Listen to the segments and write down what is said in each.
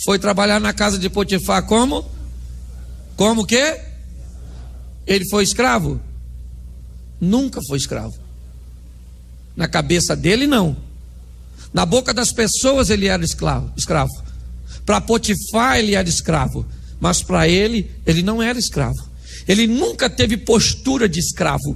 foi trabalhar na casa de Potifar como? Como que? Ele foi escravo? Nunca foi escravo. Na cabeça dele não. Na boca das pessoas ele era escravo. Para Potifar ele era escravo, mas para ele não era escravo. Ele nunca teve postura de escravo.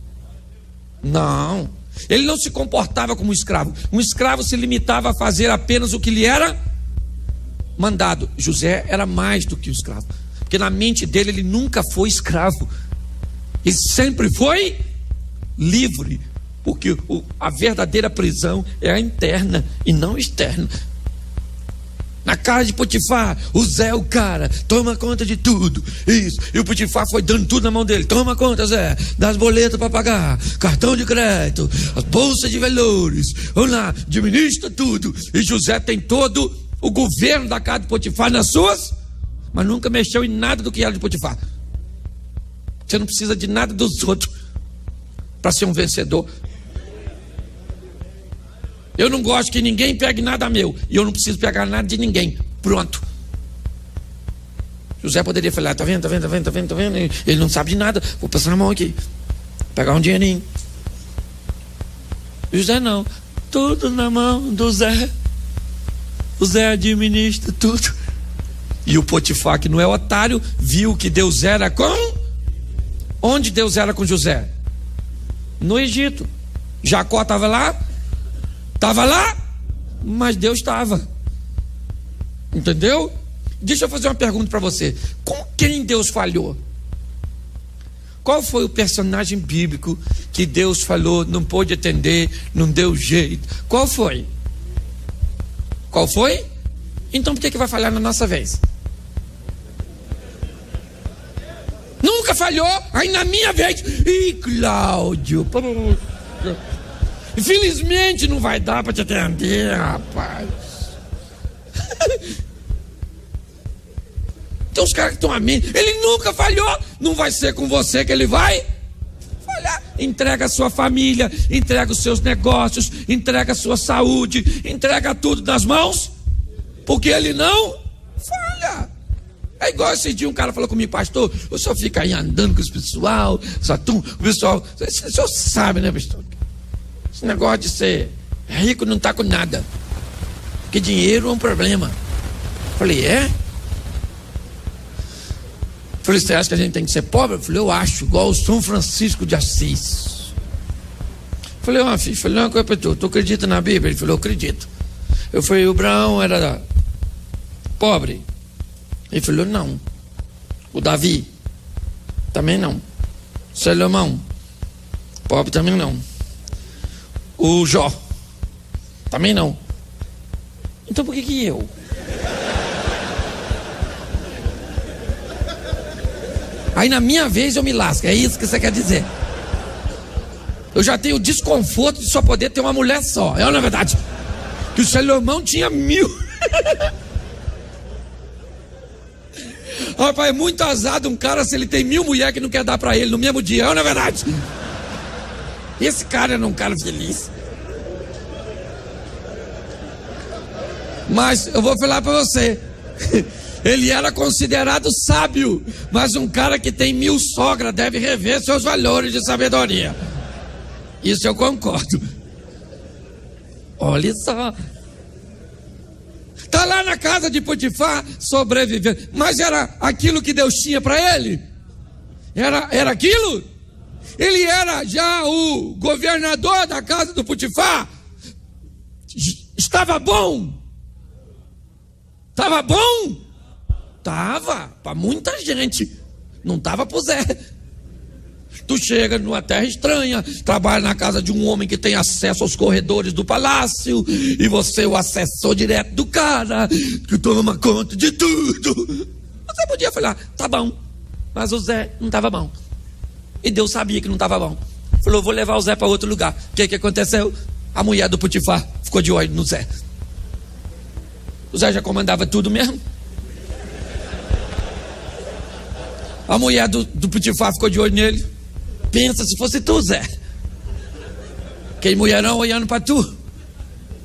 Não. Ele não se comportava como um escravo. Um escravo se limitava a fazer apenas o que lhe era mandado. José era mais do que um escravo, porque na mente dele ele nunca foi escravo. Ele sempre foi livre, porque a verdadeira prisão é a interna e não externa. Na casa de Potifar, o Zé, o cara, toma conta de tudo. Isso. E o Potifar foi dando tudo na mão dele. Toma conta, Zé, das boletas para pagar, cartão de crédito, as bolsas de valores. Vamos lá, administra tudo. E José tem todo o governo da casa de Potifar nas suas, mas nunca mexeu em nada do que era de Potifar. Você não precisa de nada dos outros para ser um vencedor. Eu não gosto que ninguém pegue nada meu, e eu não preciso pegar nada de ninguém. Pronto. José poderia falar: tá vendo? Ele não sabe de nada. Vou passar a mão aqui, pegar um dinheirinho. José não. Tudo na mão do Zé. O Zé administra tudo. E o Potifar, que não é otário, viu que Deus era com... Onde Deus era com José? No Egito. Jacó estava lá? Estava lá, mas Deus estava. Entendeu? Deixa eu fazer uma pergunta para você. Com quem Deus falhou? Qual foi o personagem bíblico que Deus falou, não pôde atender, não deu jeito? Qual foi? Qual foi? Então por que vai falhar na nossa vez? Nunca falhou, aí na minha vez. Ih, Cláudio, infelizmente não vai dar para te atender, rapaz. Tem uns caras que estão a mim. Ele nunca falhou. Não vai ser com você que ele vai falhar. Entrega a sua família, entrega os seus negócios, entrega a sua saúde, entrega tudo nas mãos, porque ele não falha. É igual esse dia um cara falou comigo: pastor, o senhor fica aí andando com os pessoal, o pessoal, o senhor sabe, né, pastor? Esse negócio de ser rico não está com nada, porque dinheiro é um problema. Falei: é? Falei: você acha que a gente tem que ser pobre? Eu falei: eu acho, igual o São Francisco de Assis. Falei: ó, filho, falei uma coisa para tu acredita na Bíblia? Ele falou: eu acredito. Eu falei: o Abraão era pobre? Ele falou: não. O Davi? Também não. Salomão? Pobre também não. O Jó? Também não. Então por que eu? Aí na minha vez eu me lasco. É isso que você quer dizer? Eu já tenho o desconforto de só poder ter uma mulher só. É ou não é verdade? Que o Salomão tinha 1000. Rapaz, é muito azado um cara se ele tem 1000 mulheres que não quer dar pra ele no mesmo dia. É ou não é verdade? Esse cara era um cara feliz. Mas eu vou falar pra você. Ele era considerado sábio, mas um cara que tem 1000 sogras deve rever seus valores de sabedoria. Isso eu concordo. Olha só. Está lá na casa de Potifar, sobrevivendo. Mas era aquilo que Deus tinha para ele? Era aquilo? Ele era já o governador da casa do Potifar. Estava bom? Estava bom? Estava, para muita gente. Não estava para o Zé. Tu chega numa terra estranha, trabalha na casa de um homem que tem acesso aos corredores do palácio, e você é o assessor direto do cara, que toma conta de tudo. Você podia falar: tá bom. Mas o Zé não estava bom. E Deus sabia que não estava bom. Falou: vou levar o Zé para outro lugar. O que aconteceu? A mulher do Potifar ficou de olho no Zé. O Zé já comandava tudo mesmo. A mulher do Potifar ficou de olho nele. Pensa se fosse tu, Zé. Aquele mulherão olhando para tu.